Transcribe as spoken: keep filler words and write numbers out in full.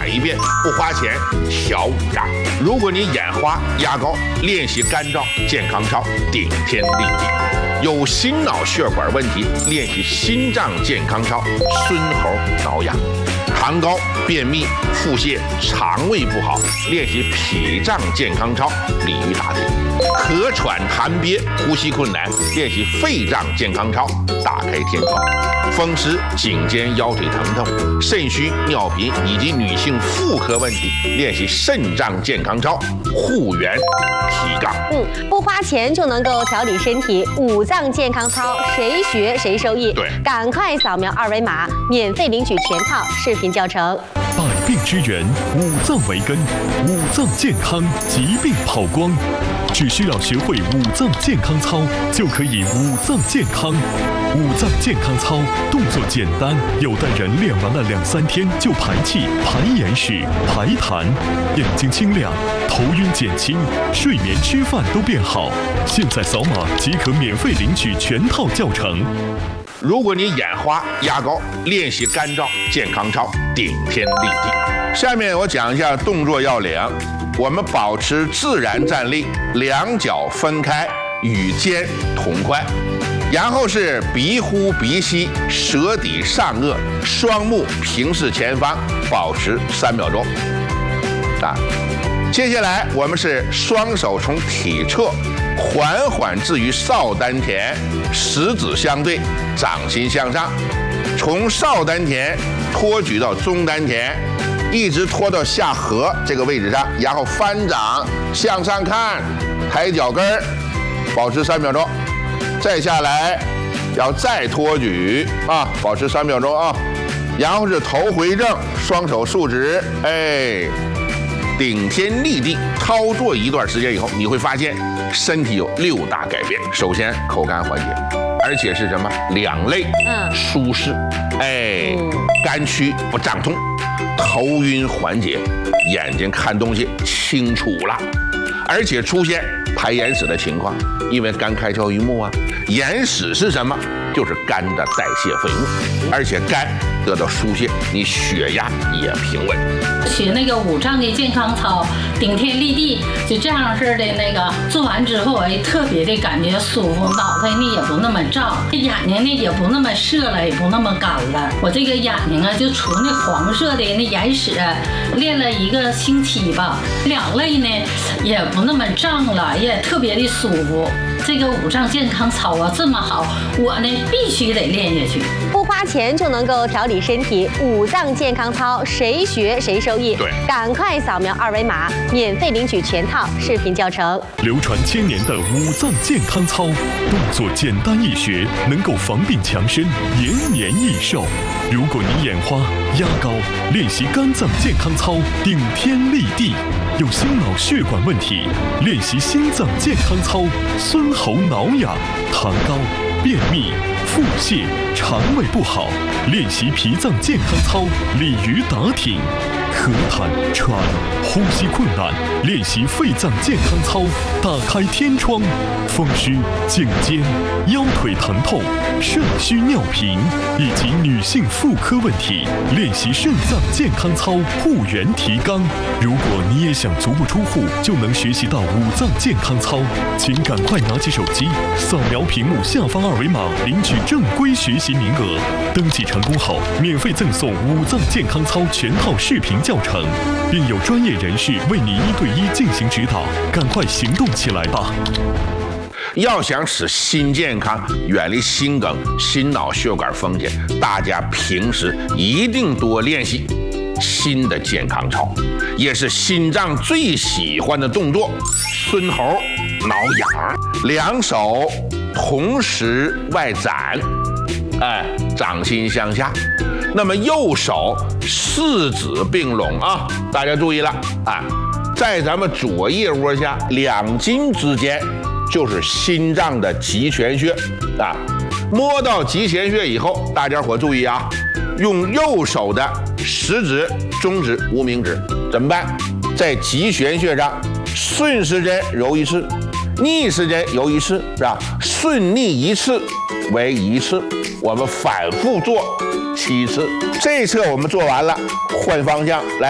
讲一遍，不花钱，小五脏。如果你眼花、牙膏，练习干燥健康操，顶天立地。有心脑血管问题，练习心脏健康操，孙猴挠痒。糖高、便秘、腹泻、肠胃不好，练习脾脏健康操，鲤鱼打挺；咳喘痰憋、呼吸困难，练习肺脏健康操，打开天窗；风湿、颈肩腰腿疼痛、肾虚、尿频以及女性妇科问题，练习肾脏健康操，护元提杠。 嗯，不花钱就能够调理身体，五脏健康操，谁学谁受益。 对， 赶快扫描二维码，免费领取全套视频教程。 百病之源，五脏为根，五脏健康，疾病跑光。只需要学会五脏健康操，就可以五脏健康。五脏健康操动作简单，有的人练完了两三天就排气、排眼屎、排痰，眼睛清亮，头晕减轻，睡眠、吃饭都变好。现在扫码即可免费领取全套教程。 如果你眼花、牙膏，练习干燥健康操，顶天立地。下面我讲一下动作要领。我们保持自然站立，两脚分开，与肩同宽。然后是鼻呼鼻吸，舌抵上颚，双目平视前方，保持三秒钟。啊，接下来我们是双手从体侧缓缓置于少丹田，食指相对，掌心向上，从少丹田托举到中丹田，一直拖到下颌这个位置上，然后翻掌向上看，抬脚跟儿，保持三秒钟。再下来，要再托举啊，保持三秒钟啊。然后是头回正，双手竖直，哎，顶天立地。操作一段时间以后，你会发现身体有六大改变。首先，口干缓解，而且是什么？两肋嗯舒适，哎，肝区不胀痛，头晕缓解，眼睛看东西清楚了，而且出现排眼屎的情况，因为肝开窍于目啊。眼屎是什么？就是肝的代谢废物，而且肝得到疏泄，你血压也平稳。 学那个五脏的健康操，顶天立地，就这样式的那个做完之后，哎，特别的感觉舒服，脑袋呢也不那么胀，眼睛呢也不那么涩了，也不那么干了。我这个眼睛啊，就除那黄色的那眼屎，练了一个星期吧，两肋呢也不那么胀了，也特别的舒服。这个五脏健康操啊这么好，我呢必须得练下去。 不花钱就能够调理身体，五脏健康操，谁学谁受益。 对， 赶快扫描二维码，免费领取全套视频教程。 流传千年的五脏健康操，动作简单易学，能够防病强身，延年益寿。如果你眼花、压高，练习肝脏健康操，顶天立地。有心脑血管问题，练习心脏健康操，孙喉挠痒；糖高、便秘、腹泻、肠胃不好，练习脾脏健康操，鲤鱼打挺；咳痰、喘、呼吸困难，练习肺脏健康操，打开天窗；风湿、颈肩、腰腿疼痛、肾虚尿频以及女性妇科问题，练习肾脏健康操，护元提纲。如果你也想足不出户就能学习到五脏健康操，请赶快拿起手机，扫描屏幕下方二维码，领取正规学习名额。登记成功后，免费赠送五脏健康操全套视频教程，并有专业人士为你一对一进行指导。赶快行动起来吧！ 要想使心健康，远离心梗、心脑血管风险，大家平时一定多练习心的健康操，也是心脏最喜欢的动作。孙猴挠痒，两手同时外展，哎，掌心向下。那么右手四指并拢啊，大家注意了啊，在咱们左腋窝下两筋之间就是心脏的极泉穴啊。摸到极泉穴以后，大家伙注意啊，用右手的食指、中指、无名指怎么办？在极泉穴上顺时针揉一次，逆时针揉一次，是吧？顺逆一次为一次，我们反复做七次。这一侧我们做完了，换方向来。